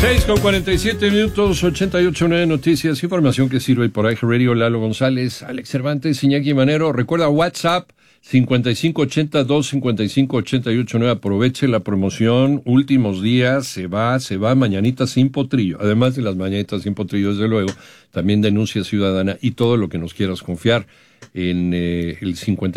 6:47, 88.9 Noticias, información que sirve por iHeart Radio. Lalo González, Alex Cervantes, Iñaki Manero. Recuerda WhatsApp 5582-5588.9. Aproveche la promoción, últimos días, se va Mañanitas sin Potrillo. Además de las Mañanitas sin Potrillo, desde luego, también denuncia ciudadana y todo lo que nos quieras confiar en el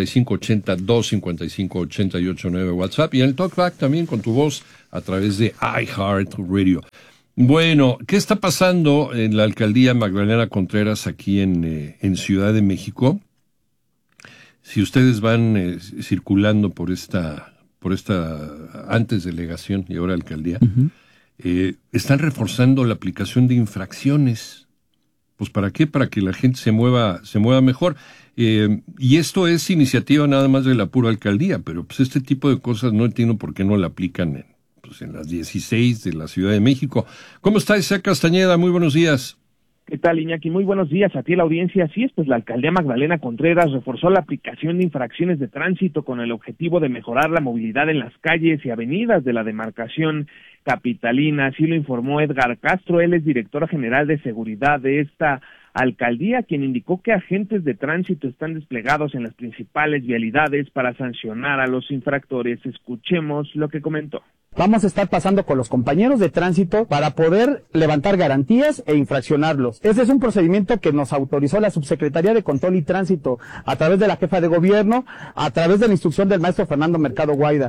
5582-5588.9 WhatsApp y en el Talkback también con tu voz a través de iHeart Radio. Bueno, ¿qué está pasando en la alcaldía Magdalena Contreras aquí en Ciudad de México? Si ustedes van circulando por esta antes delegación y ahora alcaldía, están reforzando la aplicación de infracciones. Pues ¿para qué? Para que la gente se mueva mejor. Y esto es iniciativa nada más de la pura alcaldía, pero pues este tipo de cosas no entiendo por qué no la aplican en las 16 de la Ciudad de México. ¿Cómo está Isaac Castañeda? Muy buenos días. ¿Qué tal, Iñaki? Muy buenos días a ti, la audiencia. Así es, pues la alcaldía Magdalena Contreras reforzó la aplicación de infracciones de tránsito con el objetivo de mejorar la movilidad en las calles y avenidas de la demarcación capitalina. Así lo informó Edgar Castro. Él es director general de seguridad de esta alcaldía, quien indicó que agentes de tránsito están desplegados en las principales vialidades para sancionar a los infractores. Escuchemos lo que comentó. Vamos a estar pasando con los compañeros de tránsito para poder levantar garantías e infraccionarlos. Ese es un procedimiento que nos autorizó la Subsecretaría de Control y Tránsito a través de la jefa de gobierno, a través de la instrucción del maestro Fernando Mercado Guaida.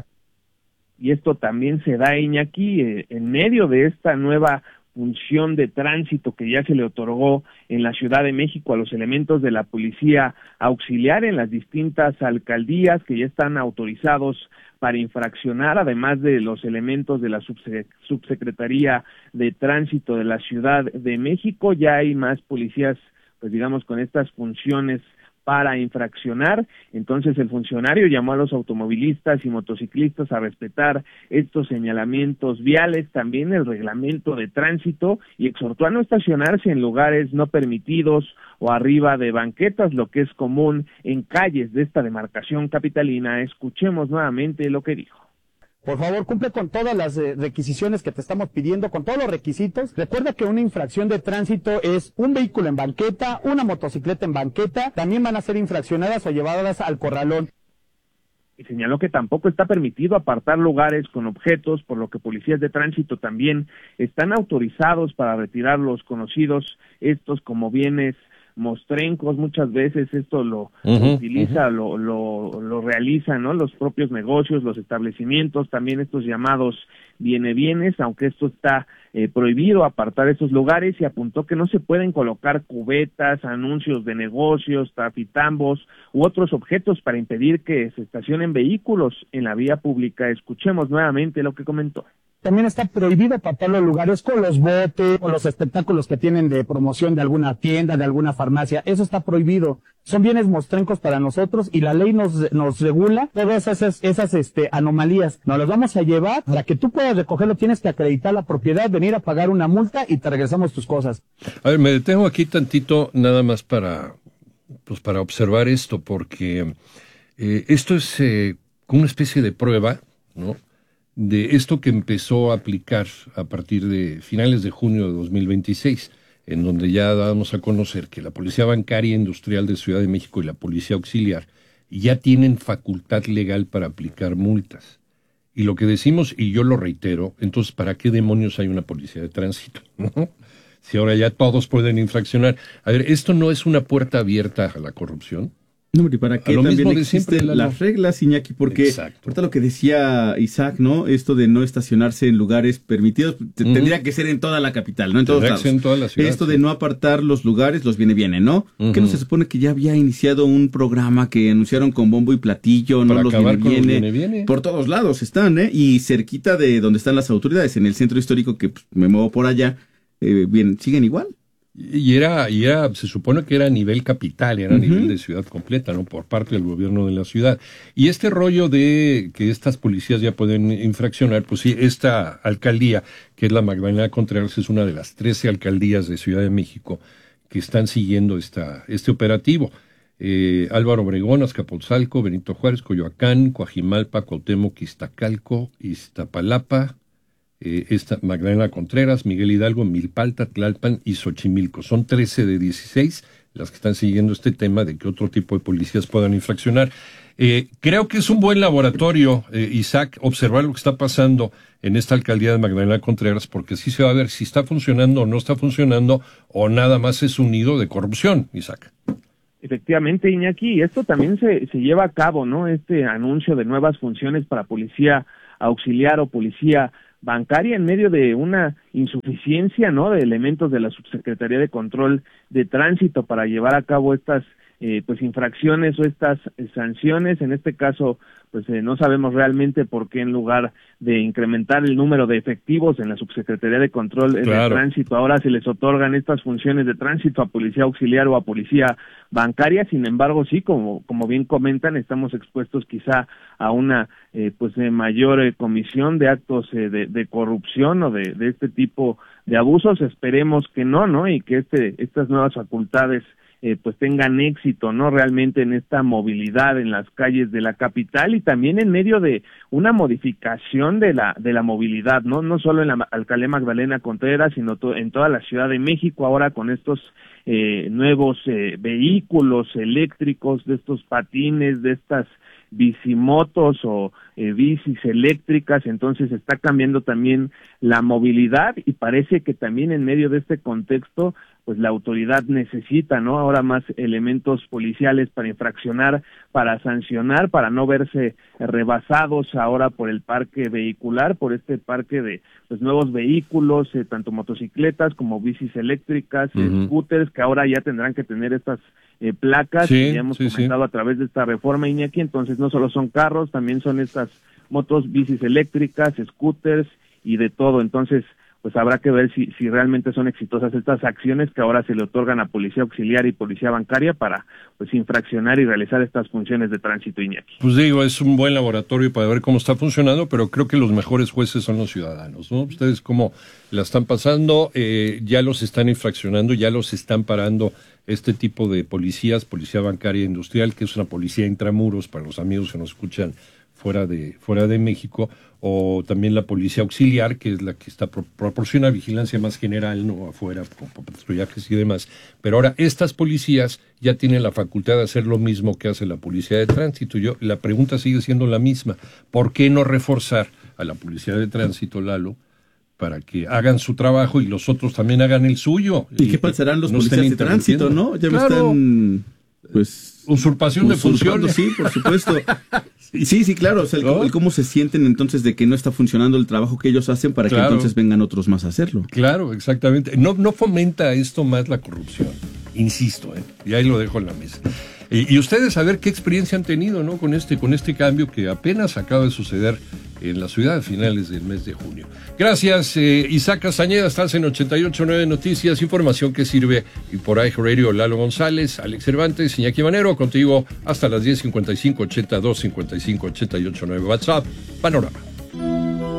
Y esto también se da, Iñaki, en medio de esta nueva función de tránsito que ya se le otorgó en la Ciudad de México a los elementos de la policía auxiliar en las distintas alcaldías que ya están autorizados para infraccionar, además de los elementos de la Subsecretaría de Tránsito de la Ciudad de México. Ya hay más policías, pues digamos, con estas funciones para infraccionar. Entonces el funcionario llamó a los automovilistas y motociclistas a respetar estos señalamientos viales, también el reglamento de tránsito, y exhortó a no estacionarse en lugares no permitidos o arriba de banquetas, lo que es común en calles de esta demarcación capitalina. Escuchemos nuevamente lo que dijo. Por favor, cumple con todas las requisiciones que te estamos pidiendo, con todos los requisitos. Recuerda que una infracción de tránsito es un vehículo en banqueta, una motocicleta en banqueta, también van a ser infraccionadas o llevadas al corralón. Y señaló que tampoco está permitido apartar lugares con objetos, por lo que policías de tránsito también están autorizados para retirar los conocidos estos como bienes mostrencos. Muchas veces esto lo utiliza, lo realizan, ¿no?, los propios negocios, los establecimientos, también estos llamados bienes, aunque esto está prohibido apartar estos lugares, y apuntó que no se pueden colocar cubetas, anuncios de negocios, trafitambos u otros objetos para impedir que se estacionen vehículos en la vía pública. Escuchemos nuevamente lo que comentó. También está prohibido apartar los lugares con los botes o los espectáculos que tienen de promoción de alguna tienda, de alguna farmacia. Eso está prohibido. Son bienes mostrencos para nosotros y la ley nos regula todas esas anomalías. Nos las vamos a llevar. Para que tú puedas recogerlo tienes que acreditar la propiedad, venir a pagar una multa y te regresamos tus cosas. A ver, me detengo aquí tantito nada más para observar esto, porque esto es una especie de prueba, ¿no?, de esto que empezó a aplicar a partir de finales de junio de 2026, en donde ya dábamos a conocer que la Policía Bancaria Industrial de Ciudad de México y la Policía Auxiliar ya tienen facultad legal para aplicar multas. Y lo que decimos, y yo lo reitero, entonces, ¿para qué demonios hay una policía de tránsito? ¿No? Si ahora ya todos pueden infraccionar. A ver, ¿esto no es una puerta abierta a la corrupción? No, ¿y para qué también existen las reglas, Iñaki? Porque ahorita lo que decía Isaac, ¿no? Esto de no estacionarse en lugares permitidos, tendría que ser en toda la capital, ¿no? En todos lados. En toda la ciudad, esto de no apartar los lugares, los viene, ¿no? ¿Qué no se supone que ya había iniciado un programa que anunciaron con bombo y platillo, no? Los viene. Por todos lados están, y cerquita de donde están las autoridades, en el centro histórico, que pues, me muevo por allá, siguen igual. Y era, se supone que era a nivel capital, era a nivel de ciudad completa, ¿no?, por parte del gobierno de la ciudad. Y este rollo de que estas policías ya pueden infraccionar, pues sí, esta alcaldía, que es la Magdalena Contreras, es una de las 13 alcaldías de Ciudad de México que están siguiendo este operativo. Álvaro Obregón, Azcapotzalco, Benito Juárez, Coyoacán, Coajimalpa, Cuauhtémoc, Iztacalco, Iztapalapa, esta Magdalena Contreras, Miguel Hidalgo, Milpalta, Tlalpan y Xochimilco. Son 13 de 16 las que están siguiendo este tema de que otro tipo de policías puedan infraccionar. Creo que es un buen laboratorio, Isaac, observar lo que está pasando en esta alcaldía de Magdalena Contreras, porque sí se va a ver si está funcionando o no está funcionando, o nada más es un nido de corrupción, Isaac. Efectivamente, Iñaki, esto también se lleva a cabo, ¿no? Este anuncio de nuevas funciones para policía auxiliar o policía bancaria en medio de una insuficiencia, ¿no?, de elementos de la Subsecretaría de Control de Tránsito para llevar a cabo estas pues infracciones o estas sanciones. En este caso, pues no sabemos realmente por qué en lugar de incrementar el número de efectivos en la Subsecretaría de Control de Tránsito, ahora se les otorgan estas funciones de tránsito a policía auxiliar o a policía bancaria. Sin embargo, sí, como bien comentan, estamos expuestos quizá a una mayor comisión de actos de corrupción o de este tipo de abusos. Esperemos que no, y que estas nuevas facultades pues tengan éxito, ¿no?, realmente en esta movilidad en las calles de la capital, y también en medio de una modificación de la movilidad, no solo en la alcaldía Magdalena Contreras, sino en toda la Ciudad de México, ahora con estos nuevos vehículos eléctricos, de estos patines, de estas bicimotos o bicis eléctricas. Entonces está cambiando también la movilidad, y parece que también en medio de este contexto pues la autoridad necesita, ¿no?, ahora más elementos policiales para infraccionar, para sancionar, para no verse rebasados ahora por el parque vehicular, por este parque de pues nuevos vehículos, tanto motocicletas como bicis eléctricas, scooters, que ahora ya tendrán que tener estas placas, que ya hemos comentado a través de esta reforma, Iñaki. Entonces no solo son carros, también son estas motos, bicis eléctricas, scooters y de todo. Entonces pues habrá que ver si realmente son exitosas estas acciones que ahora se le otorgan a policía auxiliar y policía bancaria para pues infraccionar y realizar estas funciones de tránsito, Iñaki. Pues digo, es un buen laboratorio para ver cómo está funcionando, pero creo que los mejores jueces son los ciudadanos, ¿no? Ustedes cómo la están pasando, ya los están infraccionando, ya los están parando este tipo de policías, policía bancaria e industrial, que es una policía intramuros para los amigos que nos escuchan fuera de México, o también la policía auxiliar, que es la que proporciona vigilancia más general, no afuera, con patrullajes y demás. Pero ahora estas policías ya tienen la facultad de hacer lo mismo que hace la policía de tránsito. La pregunta sigue siendo la misma. ¿Por qué no reforzar a la policía de tránsito, Lalo, para que hagan su trabajo y los otros también hagan el suyo? ¿Y qué pasarán los policías de tránsito, no? Ya me están, pues... usurpación de funciones. Sí, por supuesto. Sí, claro, o sea, el cómo se sienten entonces de que no está funcionando el trabajo que ellos hacen para que entonces vengan otros más a hacerlo. Claro, exactamente. No fomenta esto más la corrupción, insisto, y ahí lo dejo en la mesa. Y ustedes a ver qué experiencia han tenido, ¿no?, con este cambio que apenas acaba de suceder en la ciudad a finales del mes de junio. Gracias, Isaac Castañeda. Estás en 88.9 Noticias, información que sirve. Y por iHeartRadio, Lalo González, Alex Cervantes, Iñaki Manero, contigo hasta las 10:55, 82 55 88 9. WhatsApp, Panorama.